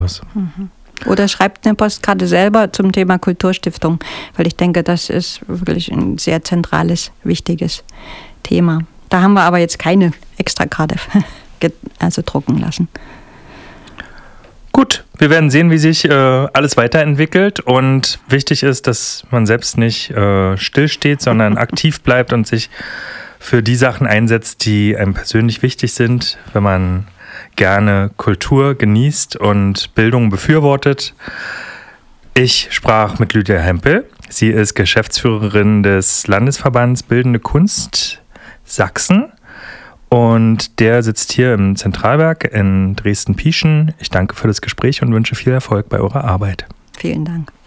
Oder schreibt eine Postkarte selber zum Thema Kulturstiftung, weil ich denke, das ist wirklich ein sehr zentrales, wichtiges Thema. Da haben wir aber jetzt keine Extrakarte drucken lassen. Gut, wir werden sehen, wie sich alles weiterentwickelt, und wichtig ist, dass man selbst nicht stillsteht, sondern aktiv bleibt und sich für die Sachen einsetzt, die einem persönlich wichtig sind, wenn man gerne Kultur genießt und Bildung befürwortet. Ich sprach mit Lydia Hempel. Sie ist Geschäftsführerin des Landesverbands Bildende Kunst Sachsen. Und der sitzt hier im Zentralwerk in Dresden-Pieschen. Ich danke für das Gespräch und wünsche viel Erfolg bei eurer Arbeit. Vielen Dank.